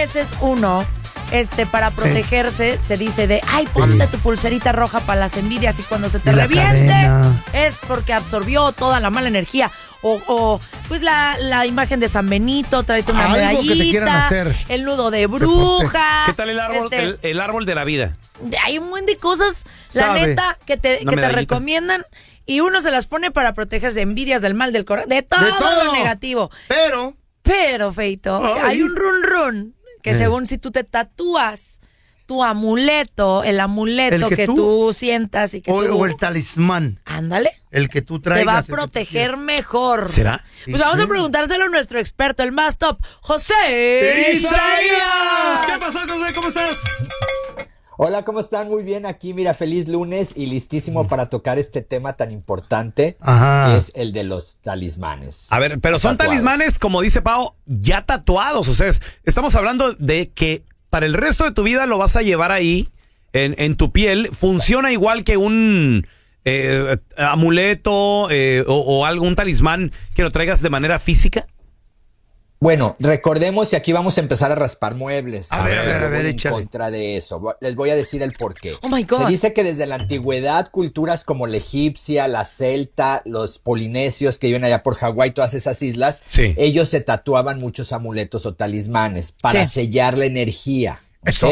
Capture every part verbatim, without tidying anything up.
veces uno, este, para protegerse, se dice de, ay, ponte tu pulserita roja para las envidias y cuando se te Y la reviente cadena. es porque absorbió toda la mala energía. O, o pues la, la imagen de San Benito, tráete una Algo medallita, que te quieran hacer. el nudo de bruja. ¿Qué tal el árbol, este, el, el árbol de la vida? Hay un buen de cosas, la Sabe. neta, que te, Una que te medallita. recomiendan y uno se las pone para protegerse de envidias, del mal, del corazón, de todo, De todo. lo negativo. Pero, Pero, Feito, Ay. hay un run run que Eh. según si tú te tatúas tu amuleto, el amuleto El que que, tú- tú, sientas y que o, tú... o el talismán, Ándale, el que tú te va a traigas. el que tú proteger quieras. mejor. ¿Será? Pues Sí, vamos sí. a preguntárselo a nuestro experto, el más top, José Isaías. ¿Qué pasó, José? ¿Cómo estás? Hola, ¿cómo están? Muy bien, aquí mira, feliz lunes y listísimo para tocar este tema tan importante Ajá. que es el de los talismanes. A ver, pero son Tatuados. talismanes, como dice Pau, ya tatuados. O sea, es- estamos hablando de que para el resto de tu vida lo vas a llevar ahí, en, en tu piel. Funciona igual que un eh, amuleto eh, o, o algún talismán que lo traigas de manera física. Bueno, recordemos y aquí vamos a empezar a raspar muebles. A ver, Yo a ver, a ver, voy en échale. contra de eso. Vo- Les voy a decir el porqué. Oh, my God. Se dice que desde la antigüedad culturas como la egipcia, la celta, los polinesios que viven allá por Hawái, todas esas islas, Sí. ellos se tatuaban muchos amuletos o talismanes para Sí. sellar la energía. ¿ok? Eso.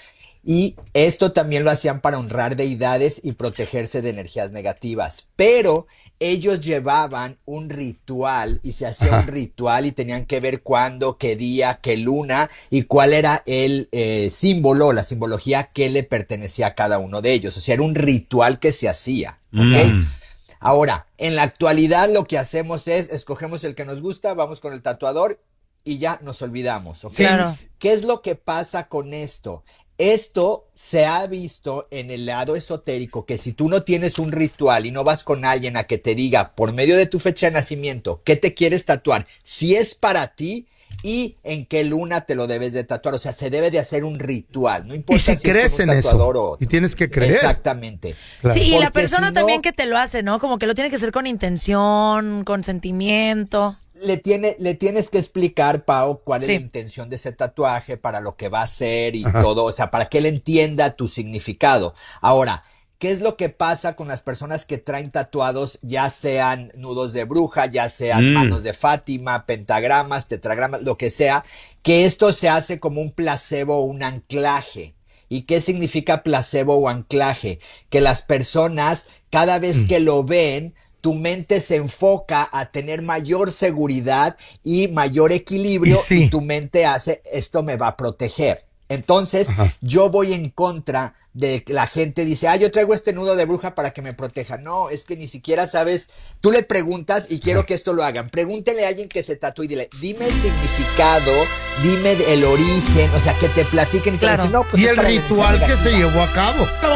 Y esto también lo hacían para honrar deidades y protegerse de energías negativas. Pero ellos llevaban un ritual y se hacía un ritual y tenían que ver cuándo, qué día, qué luna y cuál era el eh, símbolo, la simbología que le pertenecía a cada uno de ellos. O sea, era un ritual que se hacía. ¿ok? Mm. Ahora, en la actualidad lo que hacemos es, escogemos el que nos gusta, vamos con el tatuador y ya nos olvidamos. ¿ok? Claro. ¿Qué es lo que pasa con esto? Esto se ha visto en el lado esotérico que si tú no tienes un ritual y no vas con alguien a que te diga por medio de tu fecha de nacimiento qué te quieres tatuar, si es para ti y en qué luna te lo debes de tatuar, o sea, se debe de hacer un ritual, no importa Y si es crees con un en tatuador eso, o otro. y tienes que creer. Exactamente. Claro. Sí, y la Porque persona si no- también que te lo hace, ¿no? Como que lo tiene que hacer con intención, con sentimiento. Le, tiene, le tienes que explicar, Pau, cuál es Sí. la intención de ese tatuaje, para lo que va a hacer y Ajá. todo, o sea, para que él entienda tu significado. Ahora, ¿qué es lo que pasa con las personas que traen tatuados, ya sean nudos de bruja, ya sean Mm. manos de Fátima, pentagramas, tetragramas, lo que sea? Que esto se hace como un placebo o un anclaje. ¿Y qué significa placebo o anclaje? Que las personas, cada vez Mm. que lo ven, tu mente se enfoca a tener mayor seguridad y mayor equilibrio Y sí. y tu mente hace, esto me va a proteger. Entonces, Ajá. yo voy en contra de que la gente dice, ah, yo traigo este nudo de bruja para que me proteja. No, es que ni siquiera sabes, tú le preguntas y quiero que esto lo hagan. Pregúntele a alguien que se tatúe y dile, dime el significado, dime el origen, o sea, que te platiquen y te van a Claro. decir, no, pues Y es el para la ritual energía que se negativa". llevó a cabo.